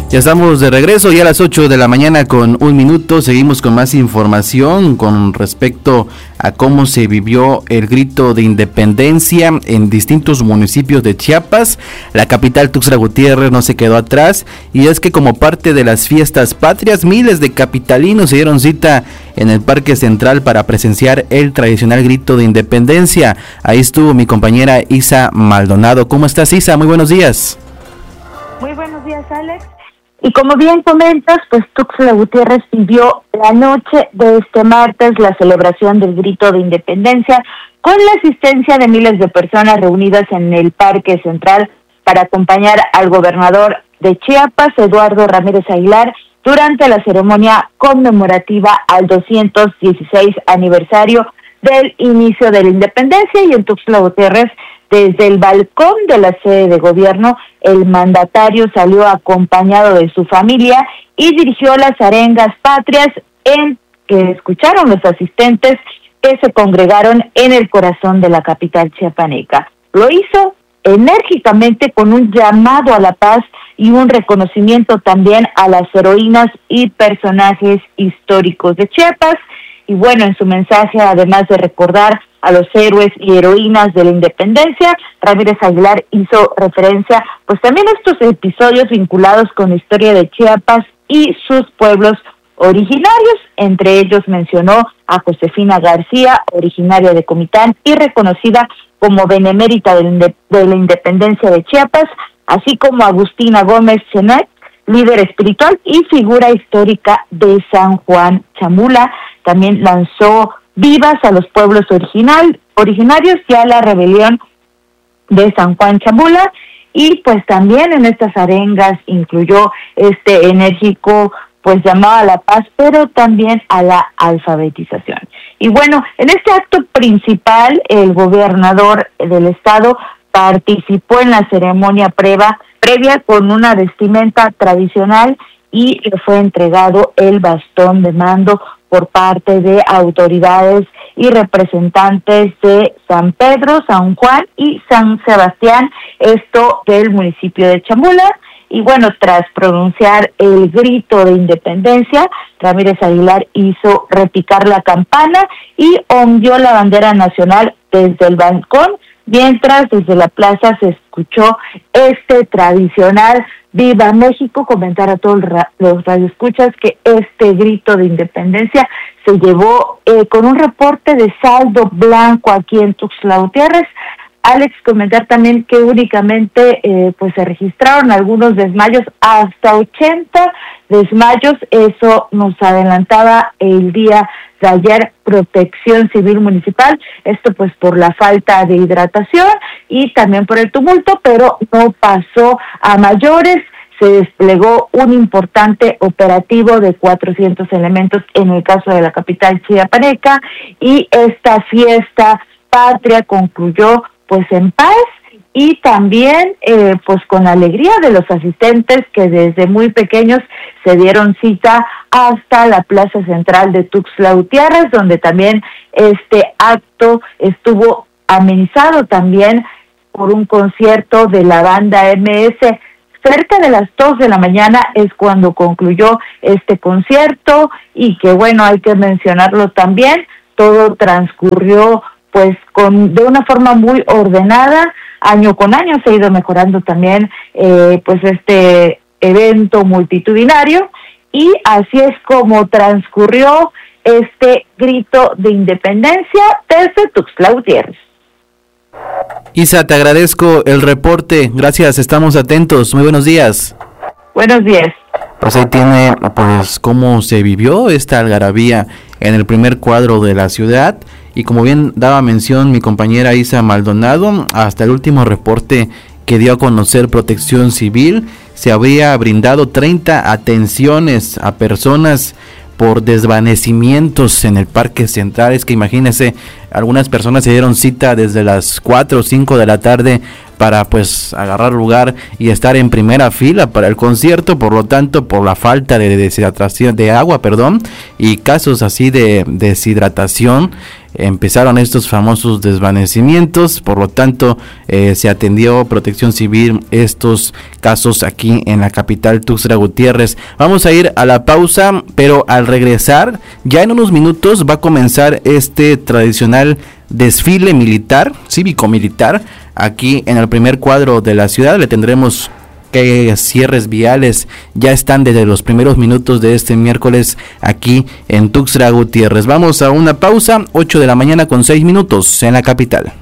Ya estamos de regreso, ya a las 8 de la mañana con 1 minuto. Seguimos con más información con respecto a cómo se vivió el grito de independencia en distintos municipios de Chiapas. La capital Tuxtla Gutiérrez no se quedó atrás, y es que como parte de las fiestas patrias, miles de capitalinos se dieron cita en el Parque Central para presenciar el tradicional grito de independencia. Ahí estuvo mi compañera Isa Maldonado. ¿Cómo estás, Isa? Muy buenos días. Muy buenos días, Alex. Y como bien comentas, pues Tuxtla Gutiérrez vivió la noche de este martes la celebración del grito de independencia con la asistencia de miles de personas reunidas en el Parque Central para acompañar al gobernador de Chiapas, Eduardo Ramírez Aguilar, durante la ceremonia conmemorativa al 216 aniversario del inicio de la independencia. Y en Tuxtla Gutiérrez, desde el balcón de la sede de gobierno, el mandatario salió acompañado de su familia y dirigió las arengas patrias que escucharon los asistentes que se congregaron en el corazón de la capital chiapaneca. Lo hizo enérgicamente con un llamado a la paz y un reconocimiento también a las heroínas y personajes históricos de Chiapas. Y bueno, en su mensaje, además de recordar a los héroes y heroínas de la independencia, Ramírez Aguilar hizo referencia pues también a estos episodios vinculados con la historia de Chiapas y sus pueblos originarios. Entre ellos mencionó a Josefina García, originaria de Comitán y reconocida como benemérita de la independencia de Chiapas, así como Agustina Gómez Chenet, líder espiritual y figura histórica de San Juan Chamula. También lanzó vivas a los pueblos originarios y a la rebelión de San Juan Chamula. Y pues también en estas arengas incluyó este enérgico pues llamado a la paz, pero también a la alfabetización. Y bueno, en este acto principal, el gobernador del estado participó en la ceremonia previa con una vestimenta tradicional y le fue entregado el bastón de mando por parte de autoridades y representantes de San Pedro, San Juan y San Sebastián, esto del municipio de Chamula. Y bueno, tras pronunciar el grito de independencia, Ramírez Aguilar hizo repicar la campana y ondeó la bandera nacional desde el balcón, mientras desde la plaza se escuchó este tradicional ¡Viva México! Comentar a todos los radioescuchas que este grito de independencia se llevó con un reporte de saldo blanco aquí en Tuxtla Gutiérrez. Alex, comentar también que únicamente pues se registraron algunos desmayos, hasta 80 desmayos. Eso nos adelantaba el día de ayer Protección Civil Municipal, esto pues por la falta de hidratación y también por el tumulto, pero no pasó a mayores. Se desplegó un importante operativo de 400 elementos en el caso de la capital chiapaneca, y esta fiesta patria concluyó pues en paz y también pues con alegría de los asistentes que desde muy pequeños se dieron cita hasta la Plaza Central de Tuxtla Gutiérrez, donde también este acto estuvo amenizado también por un concierto de la banda MS. Cerca de las 2 de la mañana es cuando concluyó este concierto, y que bueno, hay que mencionarlo también, todo transcurrió pues de una forma muy ordenada. Año con año se ha ido mejorando también pues este evento multitudinario, y así es como transcurrió este grito de independencia desde Tuxtla Gutiérrez. Isa, te agradezco el reporte, gracias, estamos atentos, muy buenos días. Buenos días. Pues ahí tiene pues cómo se vivió esta algarabía en el primer cuadro de la ciudad, y como bien daba mención mi compañera Isa Maldonado, hasta el último reporte que dio a conocer Protección Civil, se habría brindado 30 atenciones a personas por desvanecimientos en el Parque Central. Es que imagínense, algunas personas se dieron cita desde las 4 o 5 de la tarde para pues agarrar lugar y estar en primera fila para el concierto. Por lo tanto, por la falta de deshidratación de agua, y casos así de deshidratación, empezaron estos famosos desvanecimientos, por lo tanto se atendió Protección Civil estos casos aquí en la capital Tuxtla Gutiérrez. Vamos a ir a la pausa, pero al regresar, ya en unos minutos va a comenzar este tradicional desfile militar, cívico-militar, aquí en el primer cuadro de la ciudad. Le tendremos que cierres viales ya están desde los primeros minutos de este miércoles aquí en Tuxtla Gutiérrez. Vamos a una pausa, 8 de la mañana con 6 minutos en la capital.